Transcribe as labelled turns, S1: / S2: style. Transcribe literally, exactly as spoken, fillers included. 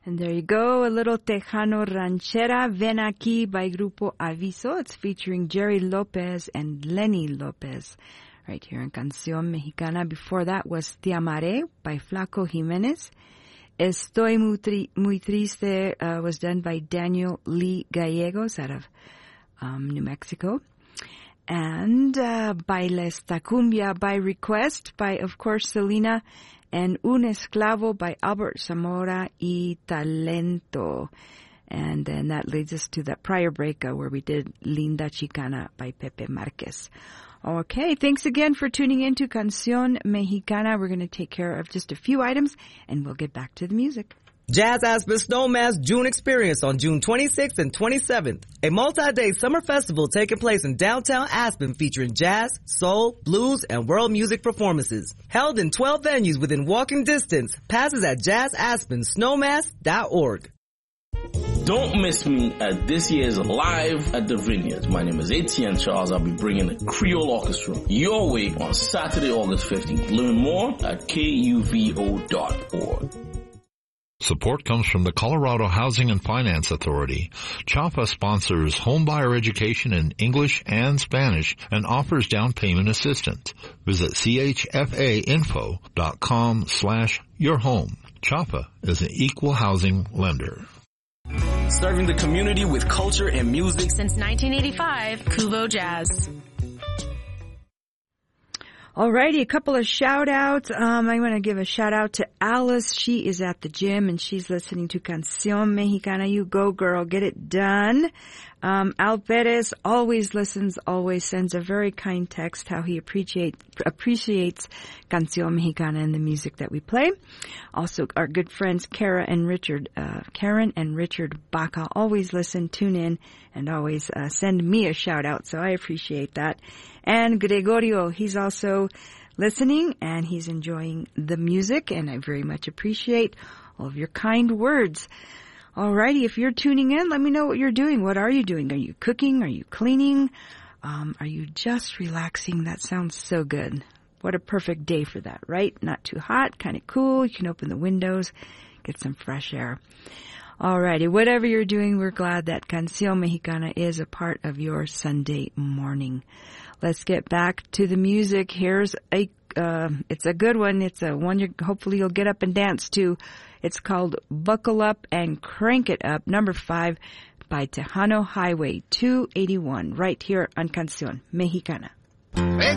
S1: And there you go, a little Tejano Ranchera, Ven Aquí by Grupo Aviso. It's featuring Jerry Lopez and Lenny Lopez right here in Canción Mexicana. Before that was Te Amaré by Flaco Jiménez. Estoy muy, tri- muy triste uh, was done by Daniel Lee Gallegos out of um, New Mexico. And uh, Baila esta cumbia by request by, of course, Selena, and Un Esclavo by Albert Zamora y Talento. And then that leads us to that prior break uh, where we did Linda Chicana by Pepe Marquez. Okay, thanks again for tuning in to Canción Mexicana. We're going to take care of just a few items, and we'll get back to the music.
S2: Jazz Aspen Snowmass June Experience on June twenty-sixth and twenty-seventh. A multi-day summer festival taking place in downtown Aspen featuring jazz, soul, blues, and world music performances. Held in twelve venues within walking distance. Passes at jazz aspen snowmass dot org.
S3: Don't miss me at this year's Live at the Vineyards. My name is Etienne Charles. I'll be bringing the Creole Orchestra your way on Saturday, August fifteenth. Learn more at K U V O dot org.
S4: Support comes from the Colorado Housing and Finance Authority. CHAPA sponsors homebuyer education in English and Spanish and offers down payment assistance. Visit C H F A info dot com slash your home. CHAPA is an equal housing lender.
S5: Serving the community with culture and music
S6: since nineteen eighty-five, Kuvo Jazz.
S1: Alrighty, a couple of shout outs. Um, I want to give a shout out to Alice. She is at the gym and she's listening to Canción Mexicana. You go, girl, get it done. Um, Al Perez always listens, always sends a very kind text how he appreciate, appreciates Canción Mexicana and the music that we play. Also, our good friends Kara and Richard, uh, Karen and Richard Baca always listen, tune in, and always uh, send me a shout out. So I appreciate that. And Gregorio, he's also listening and he's enjoying the music, and I very much appreciate all of your kind words. Alrighty, if you're tuning in, let me know what you're doing. What are you doing? Are you cooking? Are you cleaning? Um, are you just relaxing? That sounds so good. What a perfect day for that, right? Not too hot, kind of cool. You can open the windows, get some fresh air. Alrighty, whatever you're doing, we're glad that Canción Mexicana is a part of your Sunday morning. Let's get back to the music. Here's a, uh, it's a good one. It's a one you hopefully you'll get up and dance to. It's called Buckle Up and Crank It Up, number five by Tejano Highway two eighty-one, right here on Canción Mexicana.